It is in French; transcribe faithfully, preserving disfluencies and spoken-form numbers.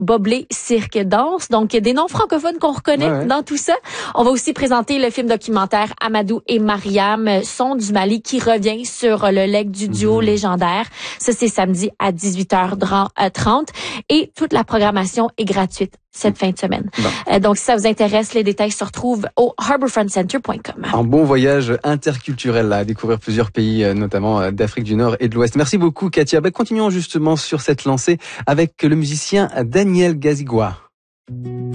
Boblé, cirque, danse. Donc, des noms francophones qu'on reconnaît ouais, ouais. dans tout ça. On va aussi présenter le film documentaire Amadou et Mariam, Son du Mali, qui revient sur le legs du duo mmh. légendaire. Ça, c'est samedi à dix-huit heures trente. Et toute la programmation est gratuite cette fin de semaine. Bon. Euh, donc, si ça vous intéresse, les détails se retrouvent au harbourfront center point com. Un bon voyage interculturel là, à découvrir plusieurs pays, notamment d'Afrique du Nord et de l'Ouest. Merci beaucoup, Katia. Bah, continuons justement sur cette lancée avec le musicien Daniel Gazigua.